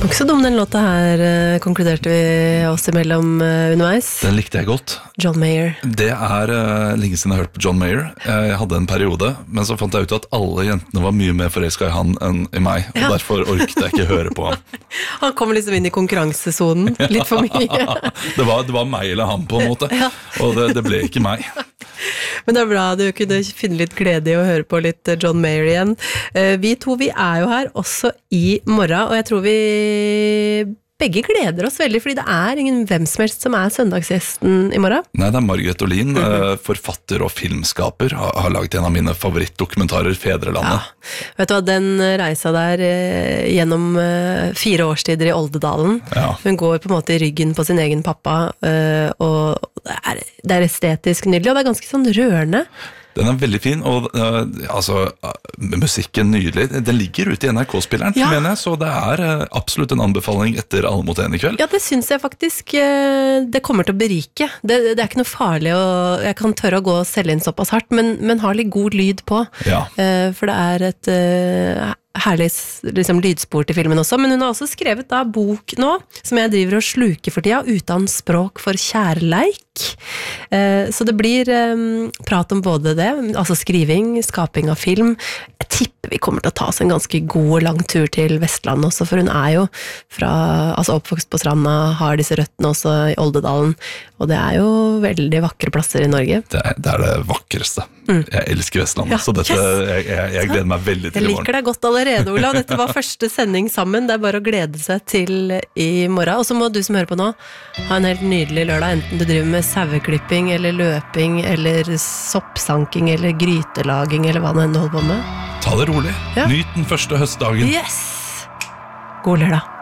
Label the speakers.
Speaker 1: var ikke så dum den låta her, konkluderte vi oss imellom underveis.
Speaker 2: Den likte jeg godt.
Speaker 1: John Mayer.
Speaker 2: Det lenge siden jeg har hørt på John Mayer. Jeg hadde en periode, men så fant jeg ut at alle jentene var mye mer forelsket i han enn i meg, og derfor orket jeg ikke høre på han.
Speaker 1: Han kom liksom inn i konkurransesonen, litt for mye.
Speaker 2: det var meg eller han på en måte, og det ble ikke meg.
Speaker 1: Men det bra, du kunne finne litt glede i å høre på litt John Mayer igjen. Vi to, vi jo her også i morgen, og jeg tror vi begge gleder oss veldig, fordi det ingen hvem som helst som søndagsgjesten i morgen.
Speaker 2: Nei, det Margaret Olin, forfatter og filmskaper, har laget en av mine favorittdokumentarer, Fedrelandet.
Speaker 1: Ja. Vet du hva, den reisa der gjennom 4 årstider i Oldedalen, hun går på en måte i ryggen på sin egen pappa, og det estetisk nydelig, og det ganske sånn rørende.
Speaker 2: Den veldig fin, og musikken nydelig. Den ligger ute i NRK-spilleren, mener jeg, så det absolutt en anbefaling etter Alle mot en i kveld.
Speaker 1: Ja, det synes jeg faktisk det kommer til å berike. Det ikke noe farlig, og jeg kan tørre å gå og selge inn såpass hardt, men har litt god lyd på.
Speaker 2: Ja.
Speaker 1: For det et herlig liksom, lydspor til filmen også, men hun har også skrevet da bok nå, som jeg driver og sluker for tida, Utan språk for kjærleik. Så det blir prat om både det, altså skriving, skaping av film. Jeg tipper vi kommer til å ta oss en ganske god og lang tur til Vestland også, for hun jo oppvokst på stranda, har disse røttene også i Oldedalen, og det jo veldig vakre plasser i Norge.
Speaker 2: Det det vakreste. Jeg elsker Vestlandet, så dette, jeg gleder meg veldig til i morgen.
Speaker 1: Jeg liker deg godt allerede, Olav. Dette var første sending sammen. Det bare å glede seg til i morgen. Og så må du som hører på nå, ha en helt nydelig lørdag, enten du driver med saueklipping, eller løping, eller soppsanking, eller grytelaging, eller hva du holder på med.
Speaker 2: Ta det rolig. Nyt den første høstdagen.
Speaker 1: Yes! God lørdag.